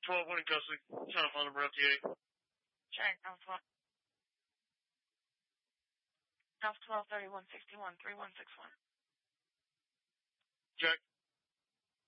12, one in custody. Trying to find him around TA. Check, Alpha 12. Alpha 12, 3161, 3161. Check.